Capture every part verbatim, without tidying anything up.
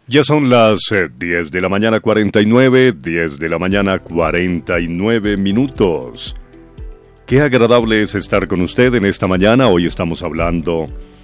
Ya son las eh, diez de la mañana cuarenta y nueve, diez de la mañana cuarenta y nueve minutos. Qué agradable es estar con usted en esta mañana. Hoy estamos hablando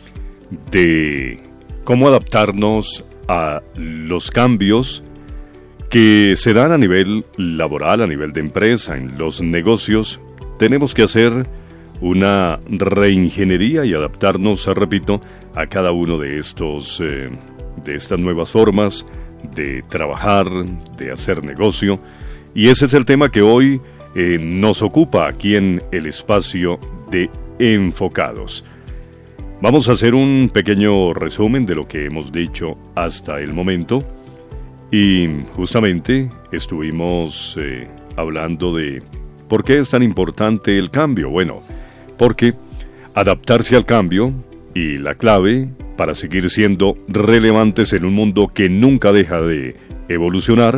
de cómo adaptarnos a los cambios que se dan a nivel laboral, a nivel de empresa, en los negocios. Tenemos que hacer una reingeniería y adaptarnos, repito, a cada uno de estos eh, de estas nuevas formas de trabajar, de hacer negocio. Y ese es el tema que hoy eh, nos ocupa aquí en el espacio de Enfocados. Vamos a hacer un pequeño resumen de lo que hemos dicho hasta el momento. Y justamente estuvimos eh, hablando de por qué es tan importante el cambio. Bueno, porque adaptarse al cambio y la clave para seguir siendo relevantes en un mundo que nunca deja de evolucionar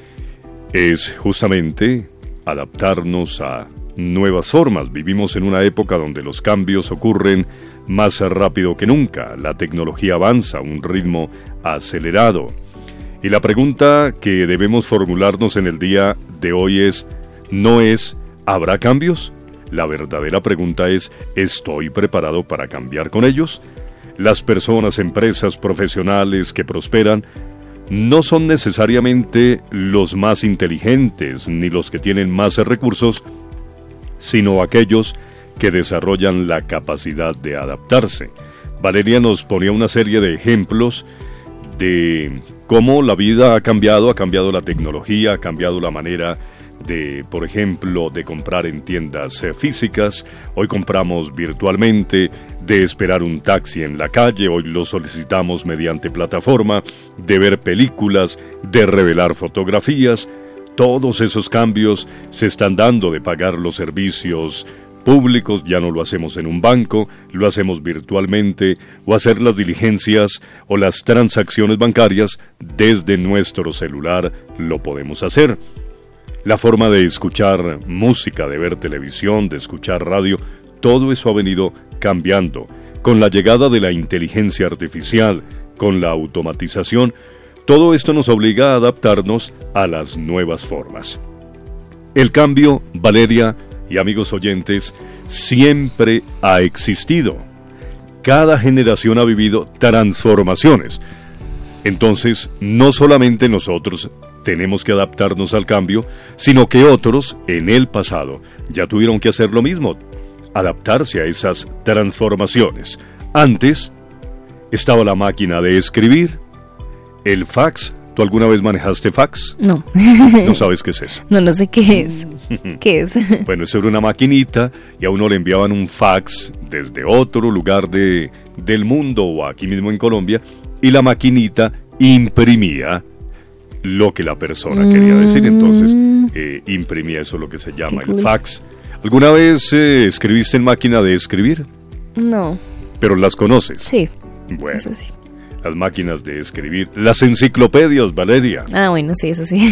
es justamente adaptarnos a nuevas formas. Vivimos en una época donde los cambios ocurren más rápido que nunca. La tecnología avanza a un ritmo acelerado. Y la pregunta que debemos formularnos en el día de hoy es, no es ¿habrá cambios? La verdadera pregunta es, ¿estoy preparado para cambiar con ellos? Las personas, empresas, profesionales que prosperan no son necesariamente los más inteligentes ni los que tienen más recursos, sino aquellos que desarrollan la capacidad de adaptarse. Valeria nos ponía una serie de ejemplos de cómo la vida ha cambiado, ha cambiado la tecnología, ha cambiado la manera de, por ejemplo, de comprar en tiendas eh, físicas. Hoy compramos virtualmente, de esperar un taxi en la calle, hoy lo solicitamos mediante plataforma, de ver películas, de revelar fotografías. Todos esos cambios se están dando, de pagar los servicios públicos, ya no lo hacemos en un banco, lo hacemos virtualmente, o hacer las diligencias o las transacciones bancarias desde nuestro celular lo podemos hacer. La forma de escuchar música, de ver televisión, de escuchar radio, todo eso ha venido cambiando. Con la llegada de la inteligencia artificial, con la automatización, todo esto nos obliga a adaptarnos a las nuevas formas. El cambio, Valeria y amigos oyentes, siempre ha existido. Cada generación ha vivido transformaciones. Entonces, no solamente nosotros tenemos que adaptarnos al cambio, sino que otros, en el pasado, ya tuvieron que hacer lo mismo, adaptarse a esas transformaciones. Antes, estaba la máquina de escribir, el fax. ¿Tú alguna vez manejaste fax? No. ¿No sabes qué es eso? No, no sé qué es. ¿Qué es? Bueno, eso era una maquinita y a uno le enviaban un fax desde otro lugar de, del mundo o aquí mismo en Colombia, y la maquinita imprimía lo que la persona mm. quería decir. Entonces eh, imprimía eso, lo que se llama cool. el fax. ¿Alguna vez eh, escribiste en máquina de escribir? No. ¿Pero las conoces? Sí. Bueno, eso sí. Las máquinas de escribir, las enciclopedias, Valeria. Ah, bueno, sí, eso sí.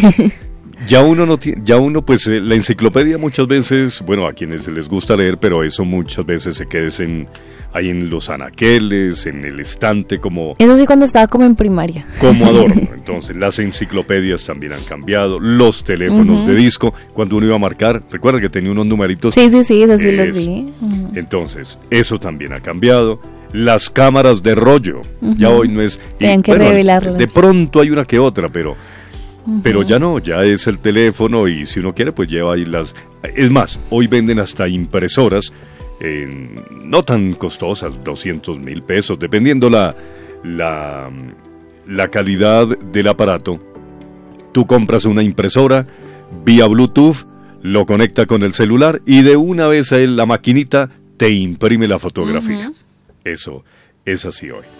Ya uno no tiene, ya uno pues eh, la enciclopedia muchas veces, bueno, a quienes les gusta leer, pero eso muchas veces se queda en ahí en los anaqueles, en el estante, como... Eso sí, cuando estaba como en primaria. Como adorno. Entonces, las enciclopedias también han cambiado, los teléfonos uh-huh. de disco, cuando uno iba a marcar, recuerda que tenía unos numeritos. Sí, sí, sí, eso sí es, los vi. Uh-huh. Entonces, eso también ha cambiado. Las cámaras de rollo, uh-huh. ya hoy no es... Tienen que bueno, revelarlas. De pronto hay una que otra, pero... Uh-huh. Pero ya no, ya es el teléfono y si uno quiere pues lleva ahí las... Es más, hoy venden hasta impresoras, eh, no tan costosas, doscientos mil pesos, dependiendo la, la, la calidad del aparato. Tú compras una impresora vía Bluetooth, lo conecta con el celular y de una vez a él la maquinita te imprime la fotografía. Uh-huh. Eso es así hoy.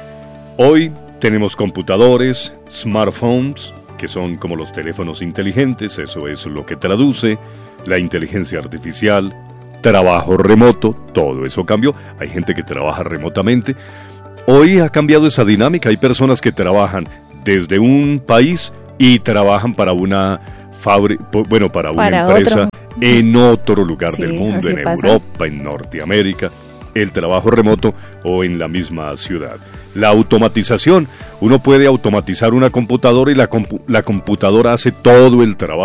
Hoy tenemos computadores, smartphones, que son como los teléfonos inteligentes, eso es lo que traduce, la inteligencia artificial, trabajo remoto, todo eso cambió. Hay gente que trabaja remotamente. Hoy ha cambiado esa dinámica, hay personas que trabajan desde un país y trabajan para una fábrica, bueno, para una para empresa otro. en otro lugar sí, del mundo, en pasa. Europa, en Norteamérica, el trabajo remoto o en la misma ciudad. La automatización, Uno puede automatizar una computadora y la, compu- la computadora hace todo el trabajo.